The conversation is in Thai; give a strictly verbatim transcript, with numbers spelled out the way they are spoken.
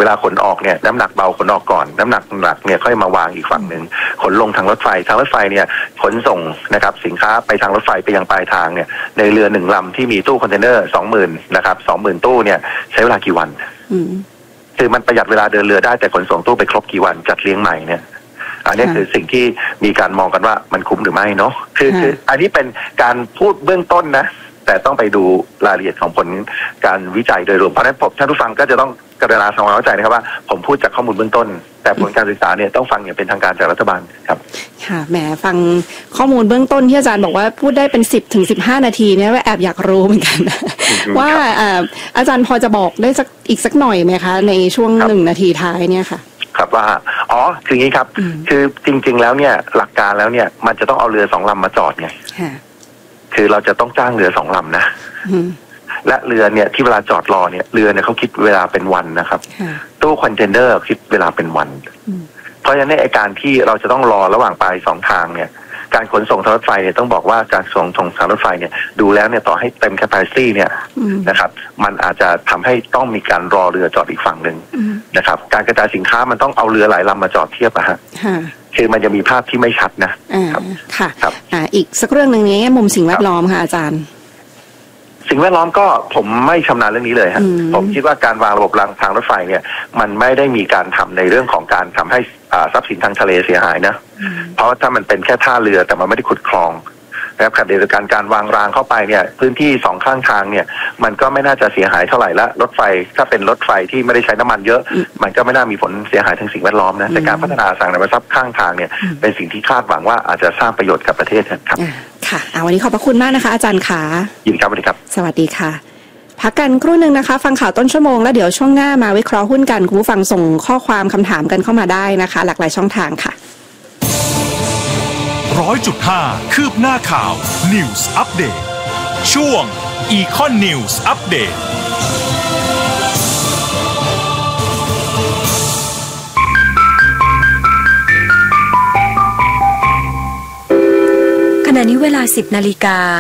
วลาขนออกเนี่ยน้ำหนักเบาขนออกก่อนน้ำหนักหนักเนี่ยค่อยมาวางอีกฝั่งหนึ่งขนลงทางรถไฟทางรถไฟเนี่ยขนส่งนะครับสินค้าไปทางรถไฟไปยังปลายทางเนี่ยในเรือหนึ่งลำที่มีตู้คอนเทนเนอร์สองหมื่นนะครับสองหมื่นตู้เนี่ยใช้เวลากี่วันคือมันประหยัดเวลาเดินเรือได้แต่ขนส่งตู้ไปครบกี่วันจัดเลี้ยงใหม่เนี่ยอันนี้คือสิ่งที่มีการมองกันว่ามันคุ้มหรือไม่เนาะคือคืออันนี้เป็นการพูดเบื้องต้นนะแต่ต้องไปดูรายละเอียดของผลการวิจัยโดยรวมเพราะฉะนั้นท่านผู้ฟังก็จะต้องกรุณาทำความเข้าใจนะครับว่าผมพูดจากข้อมูลเบื้องต้นแต่ผลการศึกษาเนี่ยต้องฟังอย่างเป็นทางการจากรัฐบาลครับค่ะแหมฟังข้อมูลเบื้องต้นที่อาจารย์บอกว่าพูดได้เป็นสิบถึงสิบห้านาทีเนี่ยว่าแอบอยากรู้เหมือนกันว่าอาจารย์พอจะบอกได้สักอีกสักหน่อยไหมคะในช่วงหนึ่งนาทีท้ายเนี่ยค่ะครับว่าอ๋อคืออย่างนี้ครับคือจริงๆแล้วเนี่ยหลักการแล้วเนี่ยมันจะต้องเอาเรือสองลำมาจอดไงคือเราจะต้องจ้างเรือสองลำนะและเรือเนี่ยที่เวลาจอดรอเนี่ยเรือเนี่ยเขาคิดเวลาเป็นวันนะครับตู้คอนเทนเนอร์คิดเวลาเป็นวันเพราะฉะนั้นไอ้การที่เราจะต้องรอระหว่างปลายสองทางเนี่ยการขนส่งทางรถไฟเนี่ยต้องบอกว่าการส่งทางทางรถไฟเนี่ยดูแล้วเนี่ยต่อให้เต็ม capacity เนี่ยนะครับมันอาจจะทำให้ต้องมีการรอเรือจอดอีกฝั่งหนึ่งนะครับการกระจายสินค้ามันต้องเอาเรือหลายลำมาจอดเทียบอะฮะคือมันจะมีภาพที่ไม่ชัดนะค่ะอ่าอีกสักเรื่องหนึ่งนี้มุมสิ่งแวดล้อมค่ะอาจารย์สิ่งแวดล้อมก็ผมไม่ชำนาญเรื่องนี้เลยฮะผมคิดว่าการวางระบบรางทางรถไฟเนี่ยมันไม่ได้มีการทำในเรื่องของการทำให้ทรัพย์สินทางทะเลเสียหายนะเพราะถ้ามันเป็นแค่ท่าเรือแต่มันไม่ได้ขุดคลองนะครับขณะเดียวกันการวางรางเข้าไปเนี่ยพื้นที่สองข้างทางเนี่ยมันก็ไม่น่าจะเสียหายเท่าไหร่ละรถไฟถ้าเป็นรถไฟที่ไม่ได้ใช้น้ำมันเยอะมันก็ไม่น่ามีผลเสียหายทางสิ่งแวดล้อมนะแต่การพัฒนาสังคมทรัพย์ข้างทางเนี่ยเป็นสิ่งที่คาดหวังว่าอาจจะสร้างประโยชน์กับประเทศครับค่ะวันนี้ขอบพระคุณมากนะคะอาจารย์ขายินดีครับสวัสดีครับสวัสดีค่ะพักกันครู่หนึ่งนะคะฟังข่าวต้นชั่วโมงแล้วเดี๋ยวช่วงหน้ามาวิเคราะห์หุ้นกันคุณผู้ฟังส่งข้อความคำถามกันเข้ามาได้นะคะหลากหลายช่องทางค่ะร้อยจุดห้าคืบหน้าข่าว News Update ช่วง Econ News Update ขณะนี้เวลา สิบนาฬิกา